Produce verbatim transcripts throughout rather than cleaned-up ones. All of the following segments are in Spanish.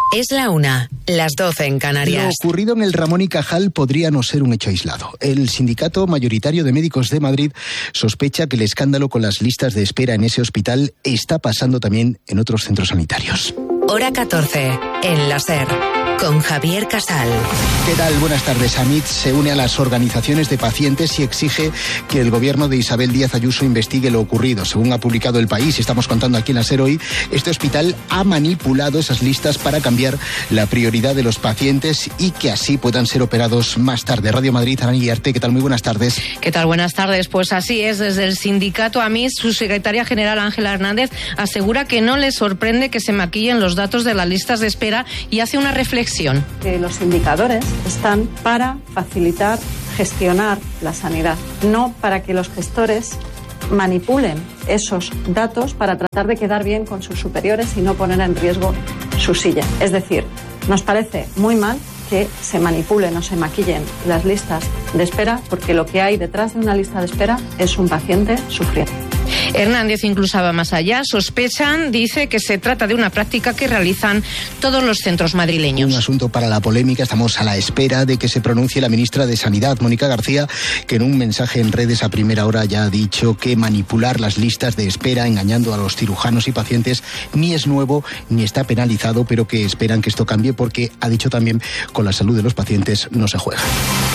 Es la una, las doce en Canarias. Lo ocurrido en el Ramón y Cajal podría no ser un hecho aislado. El sindicato mayoritario de médicos de Madrid sospecha que el escándalo con las listas de espera en ese hospital está pasando también en otros centros sanitarios. Hora catorce, en la SER, con Javier Casal. ¿Qué tal? Buenas tardes. AMIT se une a las organizaciones de pacientes y exige que el gobierno de Isabel Díaz Ayuso investigue lo ocurrido. Según ha publicado El País, y estamos contando aquí en la SER hoy, este hospital ha manipulado esas listas para cambiar la prioridad de los pacientes y que así puedan ser operados más tarde. Radio Madrid, Ana Guillarte, ¿qué tal? Muy buenas tardes. ¿Qué tal? Buenas tardes. Pues así es, desde el sindicato AMIT, su secretaria general Ángela Hernández asegura que no le sorprende que se maquillen los datos de las listas de espera y hace una reflexión. Que los indicadores están para facilitar, gestionar la sanidad, no para que los gestores manipulen esos datos para tratar de quedar bien con sus superiores y no poner en riesgo su silla. Es decir, nos parece muy mal que se manipulen o se maquillen las listas de espera, porque lo que hay detrás de una lista de espera es un paciente sufriendo. Hernández incluso va más allá. Sospechan, dice, que se trata de una práctica que realizan todos los centros madrileños. Un asunto para la polémica. Estamos a la espera de que se pronuncie la ministra de Sanidad, Mónica García, que en un mensaje en redes a primera hora ya ha dicho que manipular las listas de espera engañando a los cirujanos y pacientes ni es nuevo ni está penalizado, pero que esperan que esto cambie porque, ha dicho también, con la salud de los pacientes no se juega.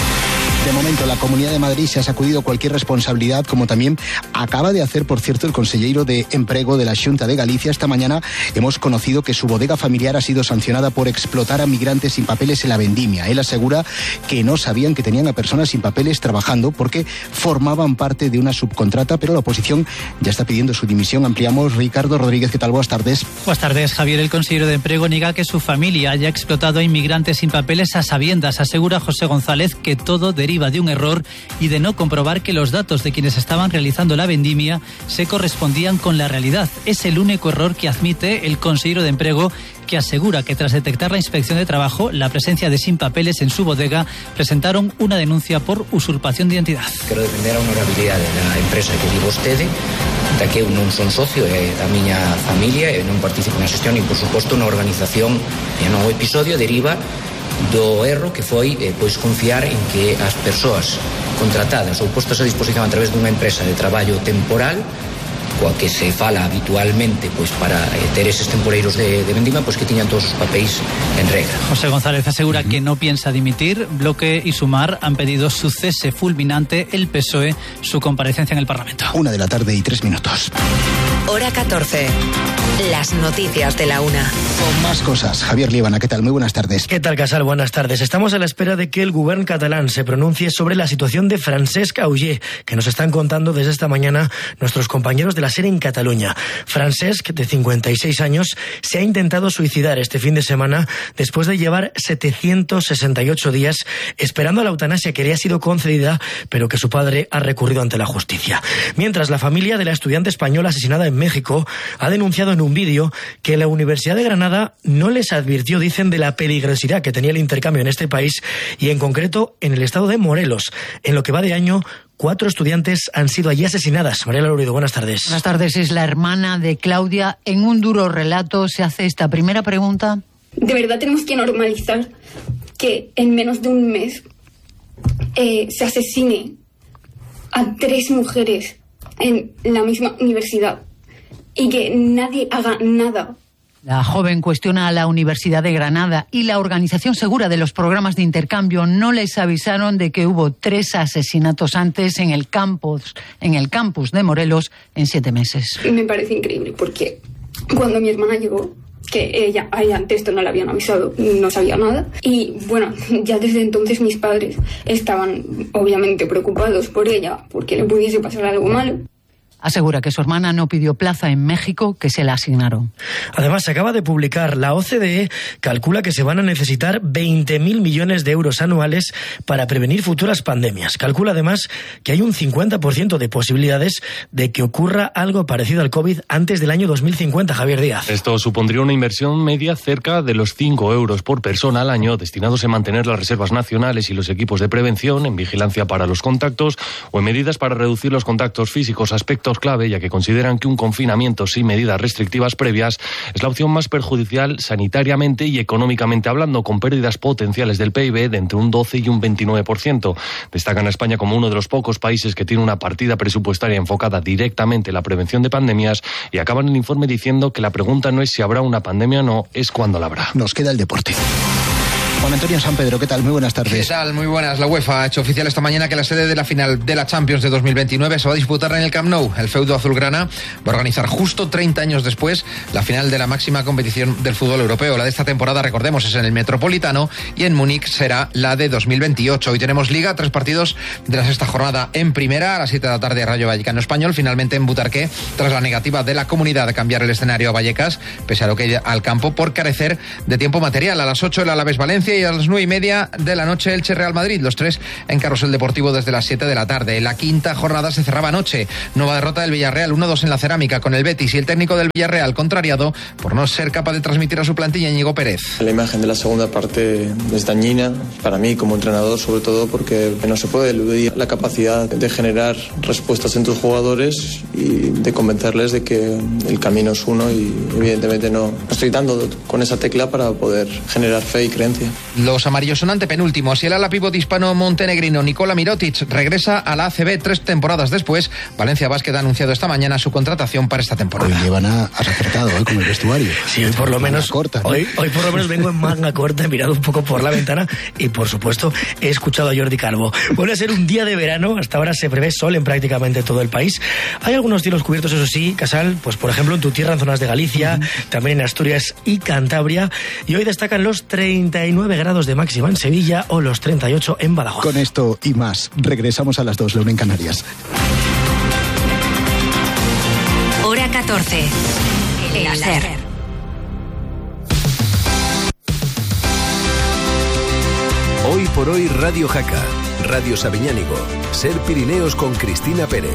De momento, la Comunidad de Madrid se ha sacudido cualquier responsabilidad, como también acaba de hacer, por cierto, el conselleiro de Emprego de la Xunta de Galicia. Esta mañana hemos conocido que su bodega familiar ha sido sancionada por explotar a migrantes sin papeles en la vendimia. Él asegura que no sabían que tenían a personas sin papeles trabajando porque formaban parte de una subcontrata, pero la oposición ya está pidiendo su dimisión. Ampliamos. Ricardo Rodríguez, ¿qué tal? Buenas tardes. Buenas tardes, Javier. El consejero de Emprego niega que su familia haya explotado a inmigrantes sin papeles a sabiendas. Asegura José González que todo deriva de un error y de no comprobar que los datos de quienes estaban realizando la vendimia se correspondían con la realidad. Es el único error que admite el consejero de Emprego, que asegura que tras detectar la Inspección de Trabajo la presencia de sin papeles en su bodega, presentaron una denuncia por usurpación de identidad. Quero defender a honorabilidade da empresa que di vostede, da que eu non son socio, é da miña familia, e non participo na xestión, e por suposto na organización. E no episodio deriva do erro que foi eh, pois confiar en que as persoas contratadas ou postas a disposición a través dunha empresa de traballo temporal, coa que se fala habitualmente pois para eh, ter eses temporeiros de, de vendima, pois que tiñan todos os papéis en regra. José González asegura que no piensa dimitir. Bloque y Sumar han pedido su cese fulminante, el P S O E su comparecencia en el Parlamento. Una de la tarde y tres minutos. Hora catorce. Las noticias de la una. Con más cosas. Javier Líbana, ¿qué tal? Muy buenas tardes. ¿Qué tal, Casal? Buenas tardes. Estamos a la espera de que el gobierno catalán se pronuncie sobre la situación de Francesc Auger, que nos están contando desde esta mañana nuestros compañeros de la SER en Cataluña. Francesc, de cincuenta y seis años, se ha intentado suicidar este fin de semana después de llevar setecientos sesenta y ocho días esperando la eutanasia que le ha sido concedida, pero que su padre ha recurrido ante la justicia. Mientras, la familia de la estudiante española asesinada en México ha denunciado en un vídeo que la Universidad de Granada no les advirtió, dicen, de la peligrosidad que tenía el intercambio en este país y en concreto en el estado de Morelos. En lo que va de año, cuatro estudiantes han sido allí asesinadas. Mariela Lourido, buenas tardes. Buenas tardes. Es la hermana de Claudia. En un duro relato se hace esta primera pregunta. ¿De verdad tenemos que normalizar que en menos de un mes eh, se asesine a tres mujeres en la misma universidad y que nadie haga nada? La joven cuestiona a la Universidad de Granada y la Organización Segura de los Programas de Intercambio. No les avisaron de que hubo tres asesinatos antes en el campus, en el campus de Morelos en siete meses. Me parece increíble porque cuando mi hermana llegó, que ella, a ella antes esto no le habían avisado, no sabía nada. Y bueno, ya desde entonces mis padres estaban obviamente preocupados por ella, porque le pudiese pasar algo malo. Asegura que su hermana no pidió plaza en México, que se la asignaron. Además, se acaba de publicar, la O C D E calcula que se van a necesitar veinte mil millones de euros anuales para prevenir futuras pandemias. Calcula además que hay un cincuenta por ciento de posibilidades de que ocurra algo parecido al COVID antes del año dos mil cincuenta. Javier Díaz. Esto supondría una inversión media cerca de los cinco euros por persona al año, destinados a mantener las reservas nacionales y los equipos de prevención, en vigilancia para los contactos o en medidas para reducir los contactos físicos, aspectos expertos clave, ya que consideran que un confinamiento sin medidas restrictivas previas es la opción más perjudicial sanitariamente y económicamente hablando, con pérdidas potenciales del P I B de entre un doce y un veintinueve por ciento. Destacan a España como uno de los pocos países que tiene una partida presupuestaria enfocada directamente en la prevención de pandemias, y acaban el informe diciendo que la pregunta no es si habrá una pandemia o no, es cuándo la habrá. Nos queda el deporte. Juan Antonio San Pedro, ¿qué tal? Muy buenas tardes. ¿Qué tal? Muy buenas. La UEFA ha hecho oficial esta mañana que la sede de la final de la Champions de dos mil veintinueve se va a disputar en el Camp Nou. El feudo azulgrana va a organizar justo treinta años después la final de la máxima competición del fútbol europeo. La de esta temporada, recordemos, es en el Metropolitano, y en Múnich será la de dos mil veintiocho. Hoy tenemos Liga, tres partidos de la sexta jornada en primera. A las siete de la tarde, Rayo Vallecano Español, finalmente en Butarque, tras la negativa de la comunidad de cambiar el escenario a Vallecas, pese a lo que al campo por carecer de tiempo material. A las ocho el Alavés Valencia, y a las nueve y media de la noche Elche Real Madrid, los tres en Carrusel Deportivo desde las siete de la tarde. La quinta jornada se cerraba anoche. Nueva derrota del Villarreal, uno dos en la Cerámica con el Betis, y el técnico del Villarreal contrariado por no ser capaz de transmitir a su plantilla, Íñigo Pérez. La imagen de la segunda parte es dañina para mí como entrenador, sobre todo porque no se puede eludir la capacidad de generar respuestas en tus jugadores y de convencerles de que el camino es uno, y evidentemente no estoy dando con esa tecla para poder generar fe y creencia. Los amarillos son antepenúltimos, y el ala pívot hispano montenegrino Nikola Mirotic regresa a la A C B tres temporadas después. Valencia Basket ha anunciado esta mañana su contratación para esta temporada. Hoy llevan a, has acertado ¿eh? con el vestuario. Sí, hoy por lo menos corta, ¿no? hoy, hoy por lo menos vengo en manga corta, he mirado un poco por la ventana y por supuesto he escuchado a Jordi Calvo. Vuelve a ser un día de verano, hasta ahora se prevé sol en prácticamente todo el país. Hay algunos cielos cubiertos, eso sí, Casal, pues por ejemplo en tu tierra, en zonas de Galicia, uh-huh. también en Asturias y Cantabria, y hoy destacan los treinta y nueve grados de máxima en Sevilla o los treinta y ocho en Badajoz. Con esto y más, regresamos a las dos, la una en Canarias. Hora catorce. El láser. Hoy por hoy Radio Jaca, Radio Sabiñánigo, Ser Pirineos con Cristina Pérez.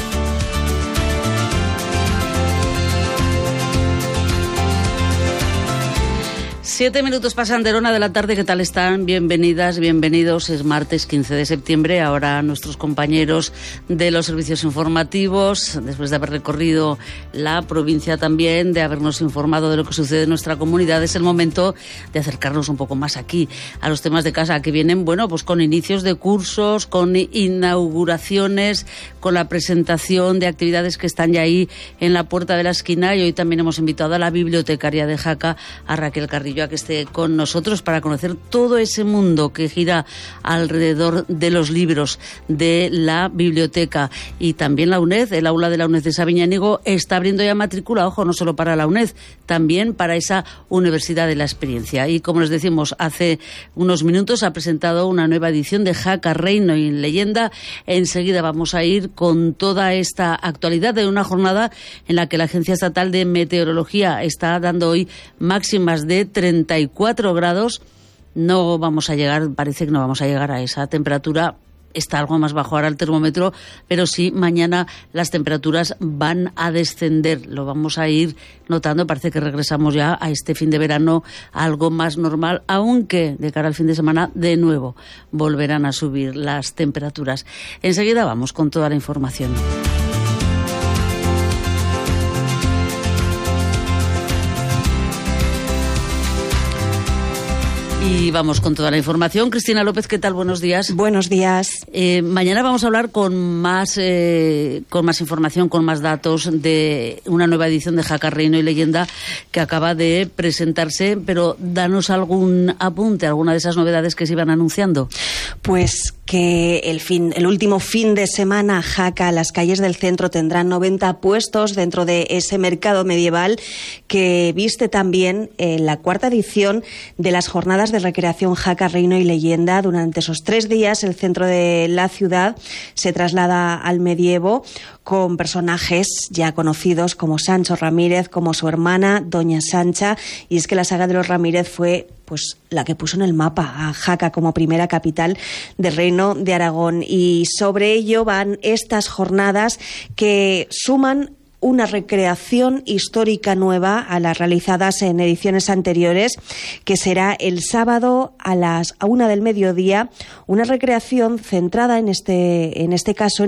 Siete minutos pasan de la una de la tarde. ¿Qué tal están? Bienvenidas, bienvenidos. Es martes quince de septiembre. Ahora nuestros compañeros de los servicios informativos, después de haber recorrido la provincia también, de habernos informado de lo que sucede en nuestra comunidad, es el momento de acercarnos un poco más aquí a los temas de casa que vienen, bueno, pues con inicios de cursos, con inauguraciones, con la presentación de actividades que están ya ahí en la puerta de la esquina. Y hoy también hemos invitado a la bibliotecaria de Jaca, a Raquel Carrillo, a que esté con nosotros para conocer todo ese mundo que gira alrededor de los libros de la biblioteca. Y también la UNED, el aula de la UNED de Sabiñánigo, está abriendo ya matrícula, ojo, no solo para la UNED, también para esa Universidad de la Experiencia. Y como les decimos, hace unos minutos ha presentado una nueva edición de Jaca, Reino y Leyenda. Enseguida vamos a ir con toda esta actualidad de una jornada en la que la Agencia Estatal de Meteorología está dando hoy máximas de treinta y cuatro grados. No vamos a llegar, parece que no vamos a llegar a esa temperatura. Está algo más bajo ahora el termómetro, pero sí, mañana las temperaturas van a descender. Lo vamos a ir notando. Parece que regresamos ya a este fin de verano algo más normal, aunque de cara al fin de semana de nuevo volverán a subir las temperaturas. Enseguida vamos con toda la información. Y vamos con toda la información. Cristina López, ¿qué tal? Buenos días. Buenos días. Eh, mañana vamos a hablar con más, eh, con más información, con más datos de una nueva edición de Jaca, Reino y Leyenda que acaba de presentarse, pero danos algún apunte, alguna de esas novedades que se iban anunciando. Pues que el fin, el último fin de semana, Jaca, las calles del centro tendrán noventa puestos dentro de ese mercado medieval que viste también eh, la cuarta edición de las jornadas de recreación Jaca, Reino y Leyenda. Durante esos tres días el centro de la ciudad se traslada al medievo con personajes ya conocidos como Sancho Ramírez, como su hermana Doña Sancha, y es que la saga de los Ramírez fue pues la que puso en el mapa a Jaca como primera capital del Reino de Aragón, y sobre ello van estas jornadas que suman una recreación histórica nueva a las realizadas en ediciones anteriores, que será el sábado a las a una del mediodía, una recreación centrada en este en este caso en el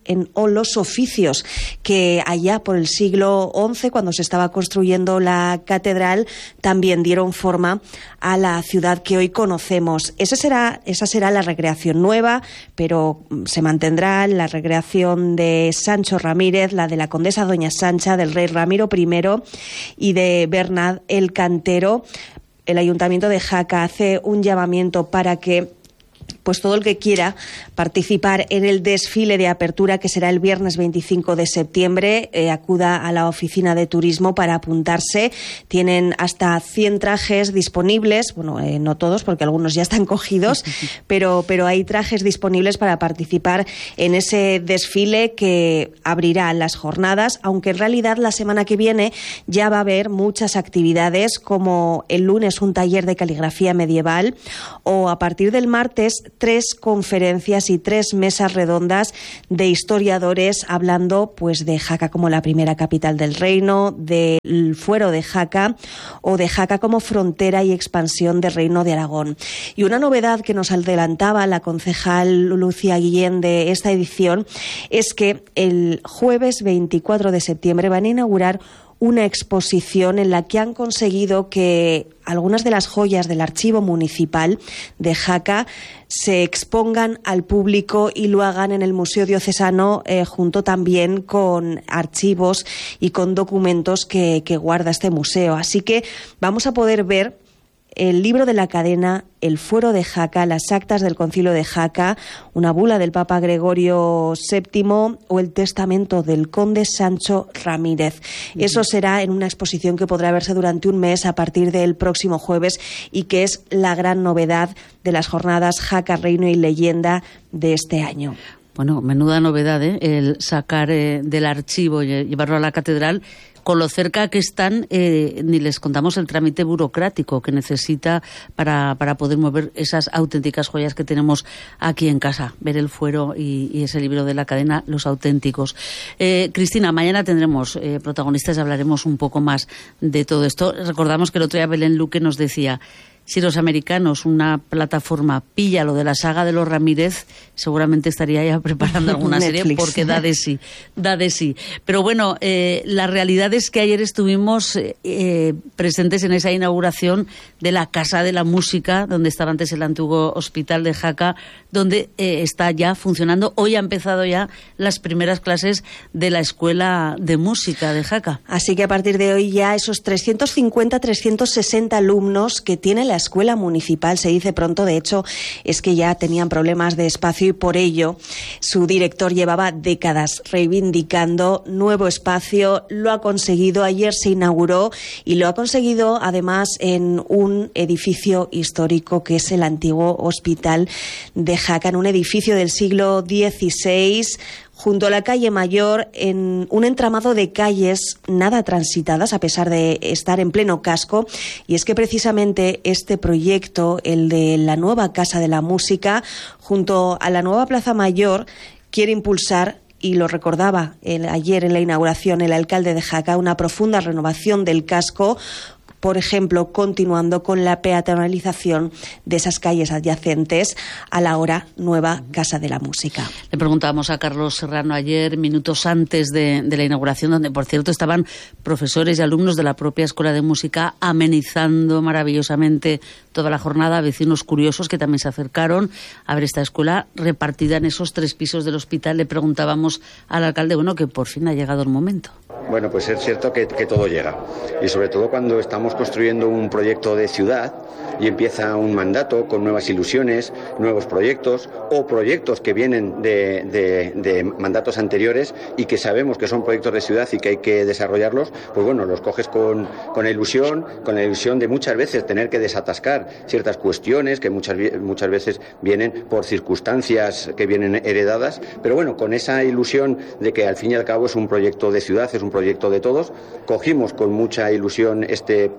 en o los oficios que allá por el siglo once, cuando se estaba construyendo la catedral, también dieron forma a la ciudad que hoy conocemos. Esa será, esa será la recreación nueva, pero se mantendrá la recreación de Sancho Ramírez, la de la condesa Doña Sancha, del rey Ramiro primero y de Bernat el Cantero. El Ayuntamiento de Jaca hace un llamamiento para que pues todo el que quiera participar en el desfile de apertura, que será el viernes veinticinco de septiembre, eh, acuda a la oficina de turismo para apuntarse. Tienen hasta cien trajes disponibles, bueno, eh, no todos porque algunos ya están cogidos, pero, pero hay trajes disponibles para participar en ese desfile que abrirá las jornadas, aunque en realidad la semana que viene ya va a haber muchas actividades, como el lunes un taller de caligrafía medieval, o a partir del martes tres conferencias y tres mesas redondas de historiadores hablando pues de Jaca como la primera capital del reino, del fuero de Jaca o de Jaca como frontera y expansión del reino de Aragón. Y una novedad que nos adelantaba la concejal Lucía Guillén de esta edición es que el jueves veinticuatro de septiembre van a inaugurar una exposición en la que han conseguido que algunas de las joyas del archivo municipal de Jaca se expongan al público y lo hagan en el Museo Diocesano, eh, junto también con archivos y con documentos que, que guarda este museo. Así que vamos a poder ver el libro de la cadena, el fuero de Jaca, las actas del concilio de Jaca, una bula del Papa Gregorio séptimo o el testamento del conde Sancho Ramírez. Uh-huh. Eso será en una exposición que podrá verse durante un mes a partir del próximo jueves y que es la gran novedad de las jornadas Jaca, Reino y Leyenda de este año. Bueno, menuda novedad, ¿eh? El sacar eh, del archivo y llevarlo a la catedral. Con lo cerca que están, eh, ni les contamos el trámite burocrático que necesita para, para poder mover esas auténticas joyas que tenemos aquí en casa. Ver el fuero y, y ese libro de la cadena, los auténticos. Eh, Cristina, mañana tendremos eh, protagonistas, hablaremos un poco más de todo esto. Recordamos que el otro día Belén Luque nos decía: si los americanos, una plataforma, pilla lo de la saga de los Ramírez, seguramente estaría ya preparando alguna serie, porque da de sí, da de sí. Pero bueno, eh, la realidad es que ayer estuvimos eh, presentes en esa inauguración de la Casa de la Música, donde estaba antes el antiguo hospital de Jaca, donde eh, está ya funcionando. Hoy ha empezado ya las primeras clases de la Escuela de Música de Jaca. Así que a partir de hoy ya esos trescientos cincuenta, trescientos sesenta alumnos que tiene la escuela municipal, se dice pronto, de hecho es que ya tenían problemas de espacio y por ello su director llevaba décadas reivindicando nuevo espacio, lo ha conseguido, ayer se inauguró y lo ha conseguido además en un edificio histórico que es el antiguo hospital de Jaca, en un edificio del siglo dieciséis, junto a la calle Mayor, en un entramado de calles nada transitadas, a pesar de estar en pleno casco. Y es que precisamente este proyecto, el de la nueva Casa de la Música, junto a la nueva Plaza Mayor, quiere impulsar, y lo recordaba el, ayer en la inauguración el alcalde de Jaca, una profunda renovación del casco, por ejemplo, continuando con la peatonalización de esas calles adyacentes a la ahora nueva Casa de la Música. Le preguntábamos a Carlos Serrano ayer, minutos antes de, de la inauguración, donde, por cierto, estaban profesores y alumnos de la propia Escuela de Música amenizando maravillosamente toda la jornada, vecinos curiosos que también se acercaron a ver esta escuela repartida en esos tres pisos del hospital. Le preguntábamos al alcalde, bueno, que por fin ha llegado el momento. Bueno, pues es cierto que, que todo llega, y sobre todo cuando estamos construyendo un proyecto de ciudad y empieza un mandato con nuevas ilusiones, nuevos proyectos o proyectos que vienen de, de, de mandatos anteriores y que sabemos que son proyectos de ciudad y que hay que desarrollarlos, pues bueno, los coges con, con ilusión, con la ilusión de muchas veces tener que desatascar ciertas cuestiones que muchas, muchas veces vienen por circunstancias que vienen heredadas, pero bueno, con esa ilusión de que al fin y al cabo es un proyecto de ciudad, es un proyecto de todos. Cogimos con mucha ilusión este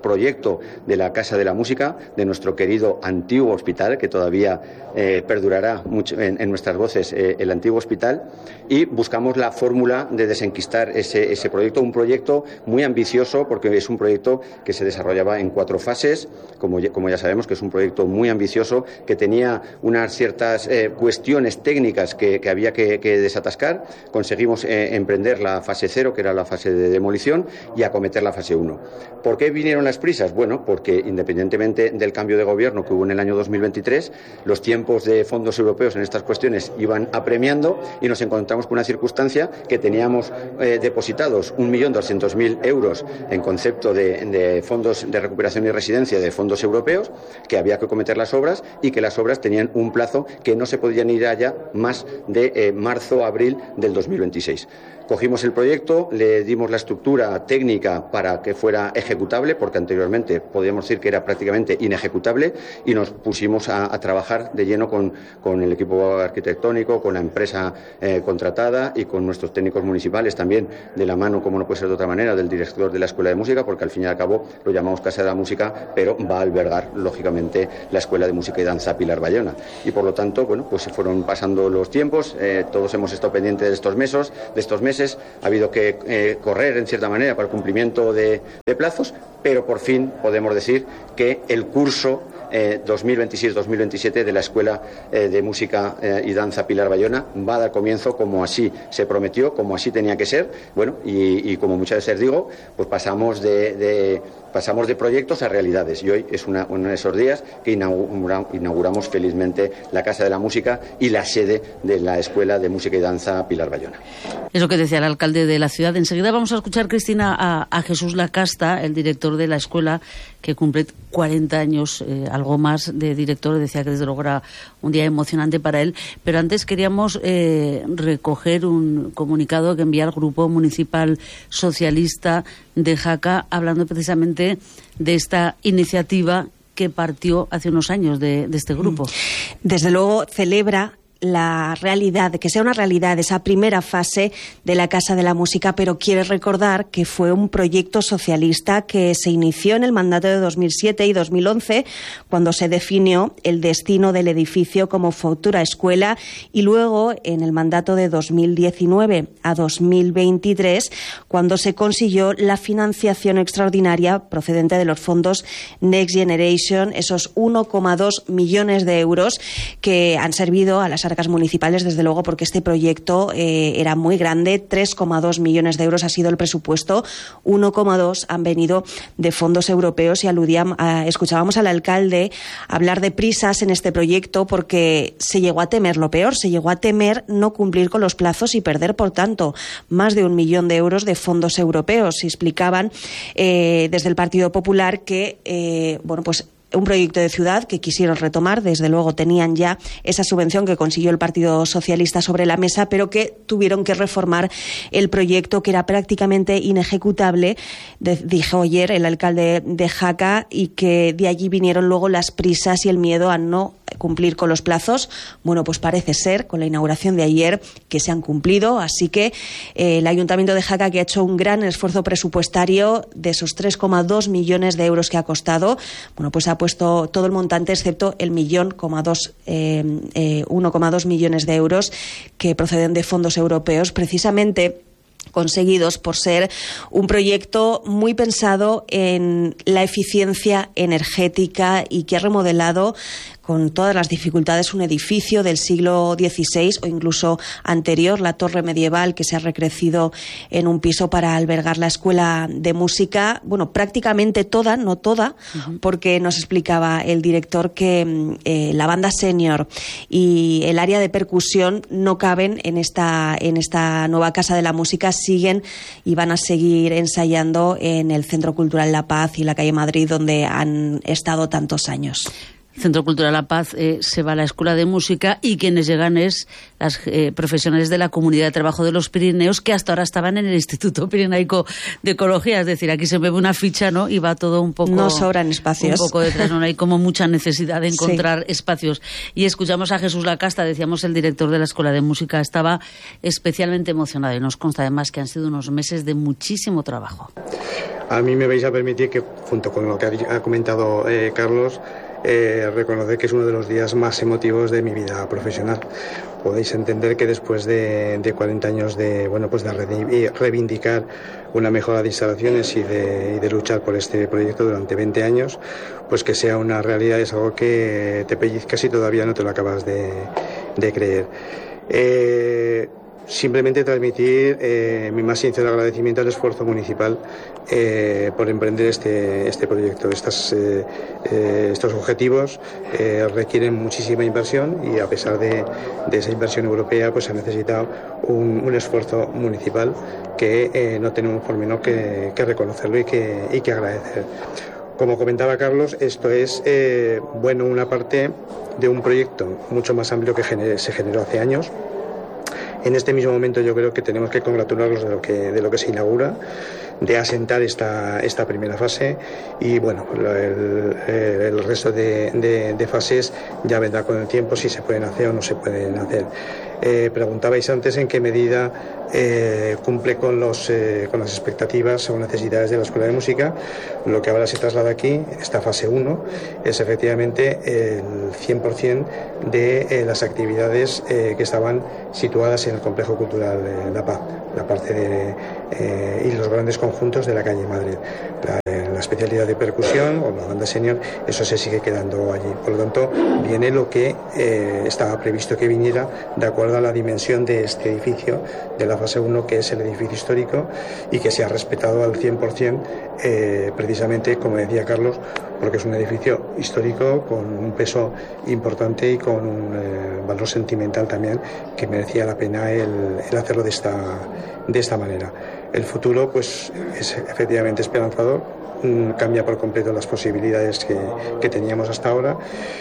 proyecto de la Casa de la Música, de nuestro querido antiguo hospital, que todavía eh, perdurará mucho en, en nuestras voces, eh, el antiguo hospital, y buscamos la fórmula de desenquistar ese, ese proyecto, un proyecto muy ambicioso, porque es un proyecto que se desarrollaba en cuatro fases, como ya, como ya sabemos que es un proyecto muy ambicioso, que tenía unas ciertas eh, cuestiones técnicas que, que había que, que desatascar. Conseguimos eh, emprender la fase cero, que era la fase de demolición, y acometer la fase uno. ¿Por qué vinieron las prisas? Bueno, porque independientemente del cambio de gobierno que hubo en el año dos mil veintitrés, los tiempos de fondos europeos en estas cuestiones iban apremiando y nos encontramos con una circunstancia que teníamos eh, depositados un millón doscientos mil euros en concepto de, de fondos de recuperación y residencia de fondos europeos, que había que acometer las obras y que las obras tenían un plazo que no se podían ir allá más de eh, marzo, abril del dos mil veintiséis. Cogimos el proyecto, le dimos la estructura técnica para que fuera ejecutable, porque anteriormente podíamos decir que era prácticamente inejecutable, y nos pusimos a, a trabajar de lleno con, con el equipo arquitectónico, con la empresa eh, contratada y con nuestros técnicos municipales también, de la mano, como no puede ser de otra manera, del director de la Escuela de Música, porque al fin y al cabo lo llamamos Casa de la Música, pero va a albergar, lógicamente, la Escuela de Música y Danza Pilar Bayona. Y por lo tanto, bueno, pues se fueron pasando los tiempos, eh, todos hemos estado pendientes de estos meses, de estos meses. Ha habido que eh, correr en cierta manera para el cumplimiento de, de plazos, pero por fin podemos decir que el curso eh, dos mil veintiséis dos mil veintisiete de la Escuela eh, de Música eh, y Danza Pilar Bayona va a dar comienzo como así se prometió, como así tenía que ser. Bueno, y, y como muchas veces digo, pues pasamos de, de pasamos de proyectos a realidades, y hoy es una, uno de esos días que inaugura, inauguramos felizmente la Casa de la Música y la sede de la Escuela de Música y Danza Pilar Bayona. Es lo que decía el alcalde de la ciudad. Enseguida vamos a escuchar, Cristina, a, a Jesús Lacasta, el director de la escuela, que cumple cuarenta años, eh, algo más de director. Decía que desde luego era un día emocionante para él. Pero antes queríamos eh, recoger un comunicado que envía el Grupo Municipal Socialista de Jaca, hablando precisamente de esta iniciativa que partió hace unos años de, de este grupo. Desde luego celebra la realidad, que sea una realidad esa primera fase de la Casa de la Música, pero quiere recordar que fue un proyecto socialista que se inició en el mandato de dos mil siete y dos mil once, cuando se definió el destino del edificio como futura escuela, y luego en el mandato de dos mil diecinueve a dos mil veintitrés, cuando se consiguió la financiación extraordinaria procedente de los fondos Next Generation, esos uno coma dos millones de euros que han servido a las arcas municipales, desde luego, porque este proyecto eh, era muy grande. Tres coma dos millones de euros ha sido el presupuesto, uno coma dos han venido de fondos europeos, y aludíamos, a, escuchábamos al alcalde hablar de prisas en este proyecto porque se llegó a temer lo peor, se llegó a temer no cumplir con los plazos y perder, por tanto, más de un millón de euros de fondos europeos. Y explicaban eh, desde el Partido Popular que, eh, bueno, pues un proyecto de ciudad que quisieron retomar. Desde luego tenían ya esa subvención que consiguió el Partido Socialista sobre la mesa, pero que tuvieron que reformar el proyecto, que era prácticamente inejecutable, de, dijo ayer el alcalde de Jaca, y que de allí vinieron luego las prisas y el miedo a no cumplir con los plazos. Bueno, pues parece ser, con la inauguración de ayer, que se han cumplido, así que eh, el Ayuntamiento de Jaca, que ha hecho un gran esfuerzo presupuestario de esos tres coma dos millones de euros que ha costado, bueno, pues ha puesto todo el montante excepto el millón coma dos, eh, eh, uno coma dos millones de euros que proceden de fondos europeos, precisamente conseguidos por ser un proyecto muy pensado en la eficiencia energética y que ha remodelado con todas las dificultades un edificio del siglo dieciséis o incluso anterior, la torre medieval, que se ha recrecido en un piso para albergar la escuela de música. Bueno, prácticamente toda, no toda, uh-huh. porque nos explicaba el director que eh, la banda senior y el área de percusión no caben en esta, en esta nueva Casa de la Música, siguen y van a seguir ensayando en el Centro Cultural La Paz y la calle Madrid, donde han estado tantos años. Centro Cultural La Paz eh, se va a la Escuela de Música, y quienes llegan es las eh, profesionales de la Comunidad de Trabajo de los Pirineos, que hasta ahora estaban en el Instituto Pirenaico de Ecología. Es decir, aquí se mueve una ficha, ¿no? Y va todo un poco... No sobran espacios. Un poco detrás, ¿no? Hay como mucha necesidad de encontrar sí. espacios. Y escuchamos a Jesús Lacasta, decíamos, el director de la Escuela de Música, estaba especialmente emocionado, y nos consta además que han sido unos meses de muchísimo trabajo. A mí me vais a permitir que, junto con lo que ha comentado eh, Carlos, eh, reconocer que es uno de los días más emotivos de mi vida profesional. Podéis entender que después de, de cuarenta años de, bueno, pues de reivindicar una mejora de instalaciones y de, y de luchar por este proyecto durante veinte años, pues que sea una realidad es algo que te pellizcas y todavía no te lo acabas de, de creer. Eh, Simplemente transmitir eh, mi más sincero agradecimiento al esfuerzo municipal eh, por emprender este, este proyecto. Estas, eh, eh, estos objetivos eh, requieren muchísima inversión y a pesar de, de esa inversión europea pues se ha necesitado un, un esfuerzo municipal que eh, no tenemos por menos que, que reconocerlo y que, y que agradecer. Como comentaba Carlos, esto es eh, bueno, una parte de un proyecto mucho más amplio que gener, se generó hace años. En este mismo momento yo creo que tenemos que congratularnos de lo que, de lo que se inaugura, de asentar esta, esta primera fase y bueno, el, el resto de, de, de fases ya vendrá con el tiempo si se pueden hacer o no se pueden hacer. Eh, preguntabais antes en qué medida eh, cumple con, los, eh, con las expectativas o necesidades de la Escuela de Música. Lo que ahora se traslada aquí, en esta fase uno, es efectivamente el cien por ciento de eh, las actividades eh, que estaban situadas en el Complejo Cultural eh, La Paz, la parte de, eh, y los grandes conjuntos de la calle Madrid. La, la especialidad de percusión o la banda senior, eso se sigue quedando allí. Por lo tanto, viene lo que eh, estaba previsto que viniera de acuerdo a la dimensión de este edificio de la fase uno, que es el edificio histórico y que se ha respetado al cien por ciento, eh, precisamente, como decía Carlos, porque es un edificio histórico con un peso importante y con un eh, valor sentimental también que merecía la pena el, el hacerlo de esta, de esta manera. El futuro pues es efectivamente esperanzador, cambia por completo las posibilidades que, que teníamos hasta ahora.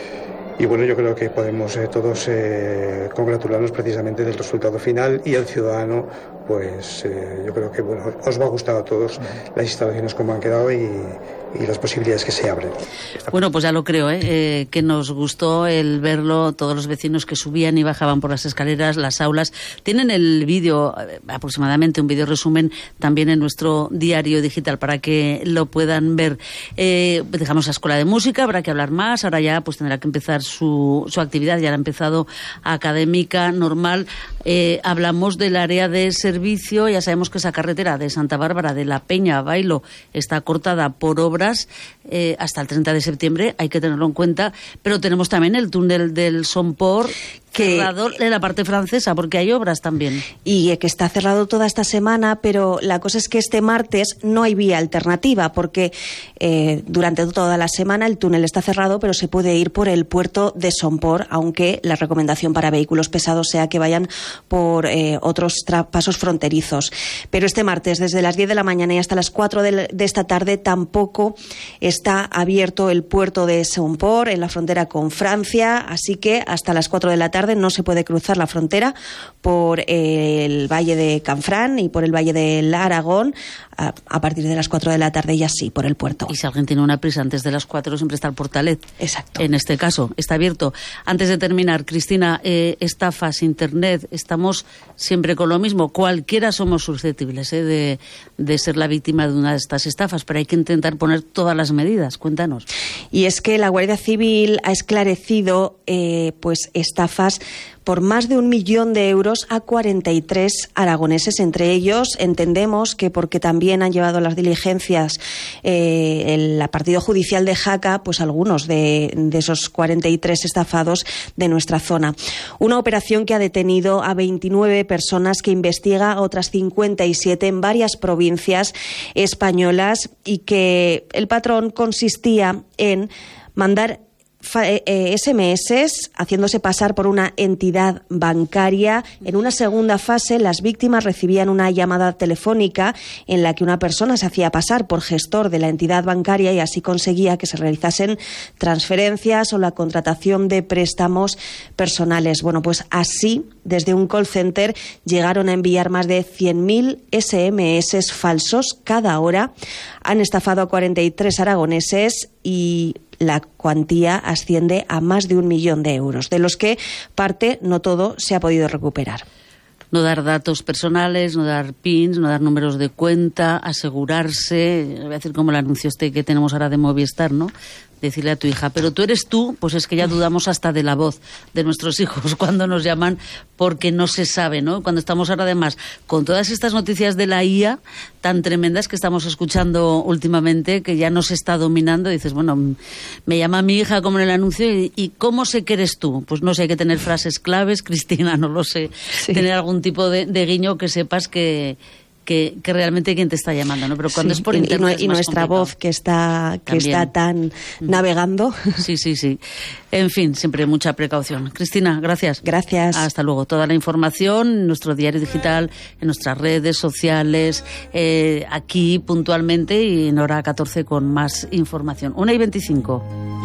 Y bueno, yo creo que podemos eh, todos eh, congratularnos precisamente del resultado final y el ciudadano, pues eh, yo creo que bueno, os va a gustar a todos las instalaciones como han quedado y, y las posibilidades que se abren. Bueno, pues ya lo creo, ¿eh? Eh, que nos gustó el verlo, todos los vecinos que subían y bajaban por las escaleras, las aulas. Tienen el vídeo, aproximadamente un vídeo resumen, también en nuestro diario digital para que lo puedan ver. Eh, dejamos la Escuela de Música, habrá que hablar más, ahora ya pues tendrá que empezar su, su actividad, ya ha empezado académica normal. Eh, hablamos del área de servicio, ya sabemos que esa carretera de Santa Bárbara de la Peña a Bailo está cortada por obras eh, hasta el treinta de septiembre, hay que tenerlo en cuenta, pero tenemos también el túnel del Somport que cerrado en la parte francesa, porque hay obras también. Y que está cerrado toda esta semana, pero la cosa es que este martes no hay vía alternativa, porque eh, durante toda la semana el túnel está cerrado, pero se puede ir por el puerto de Somport, aunque la recomendación para vehículos pesados sea que vayan por eh, otros pasos fronterizos. Pero este martes, desde las diez de la mañana y hasta las cuatro de, de esta tarde, tampoco está abierto el puerto de Somport en la frontera con Francia, así que hasta las cuatro de la tarde no se puede cruzar la frontera por el Valle de Canfrán y por el Valle del Aragón. A, a partir de las cuatro de la tarde ya sí, por el puerto. Y si alguien tiene una prisa antes de las cuatro, siempre está el Portalet. Exacto. En este caso, está abierto. Antes de terminar, Cristina, eh, estafas, internet, estamos siempre con lo mismo. Cualquiera somos susceptibles eh, de, de ser la víctima de una de estas estafas, pero hay que intentar poner todas las medidas. Cuéntanos. Y es que la Guardia Civil ha esclarecido eh, pues estafas por más de un millón de euros a cuarenta y tres aragoneses. Entre ellos, entendemos que porque también han llevado las diligencias eh, el partido judicial de Jaca, pues algunos de, de esos cuarenta y tres estafados de nuestra zona. Una operación que ha detenido a veintinueve personas, que investiga a otras cincuenta y siete en varias provincias españolas, y que el patrón consistía en mandar S M S haciéndose pasar por una entidad bancaria. En una segunda fase, las víctimas recibían una llamada telefónica en la que una persona se hacía pasar por gestor de la entidad bancaria y así conseguía que se realizasen transferencias o la contratación de préstamos personales. Bueno, pues así, desde un call center, llegaron a enviar más de cien mil S M S falsos cada hora. Han estafado a cuarenta y tres aragoneses y la cuantía asciende a más de un millón de euros, de los que parte, no todo, se ha podido recuperar. no dar datos personales, no dar pins, no dar números de cuenta, asegurarse, voy a decir como el anuncio este que tenemos ahora de Movistar, ¿no? Decirle a tu hija, pero tú eres tú, pues es que ya dudamos hasta de la voz de nuestros hijos cuando nos llaman porque no se sabe, ¿no? Cuando estamos ahora además con todas estas noticias de la I A tan tremendas que estamos escuchando últimamente, que ya nos está dominando, dices, bueno, me llama mi hija como en el anuncio y, y ¿cómo sé que eres tú? Pues no sé, hay que tener frases claves, Cristina, no lo sé, sí. Tener algún tipo de, de guiño que sepas que... Que, que realmente quien te está llamando, ¿no? Pero cuando sí, es por internet y, y, y nuestra complicado. Voz que está que También. está tan navegando. Sí, sí, sí. En fin, siempre mucha precaución. Cristina, gracias. Gracias. Hasta luego. Toda la información en nuestro diario digital, en nuestras redes sociales, eh, aquí puntualmente y en hora catorce con más información. una y veinticinco.